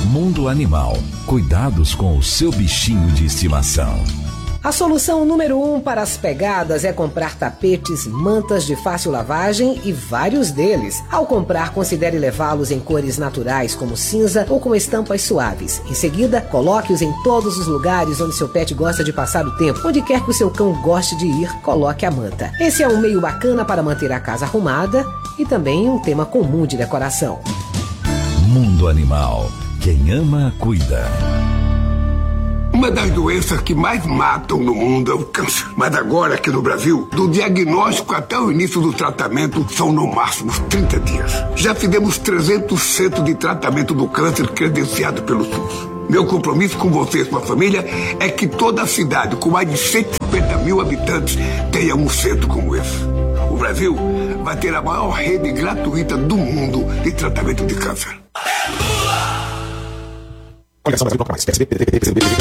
Mundo Animal. Cuidados com o seu bichinho de estimação. A solução número 1 para as pegadas é comprar tapetes, mantas de fácil lavagem e vários deles. Ao comprar, considere levá-los em cores naturais, como cinza ou com estampas suaves. Em seguida, coloque-os em todos os lugares onde seu pet gosta de passar o tempo. Onde quer que o seu cão goste de ir, coloque a manta. Esse é um meio bacana para manter a casa arrumada e também um tema comum de decoração. Mundo Animal. Quem ama, cuida. Uma das doenças que mais matam no mundo é o câncer. Mas agora, aqui no Brasil, do diagnóstico até o início do tratamento, são no máximo 30 dias. Já fizemos 300 centros de tratamento do câncer credenciado pelo SUS. Meu compromisso com você e sua família é que toda a cidade, com mais de 150 mil habitantes, tenha um centro como esse. O Brasil vai ter a maior rede gratuita do mundo de tratamento de câncer.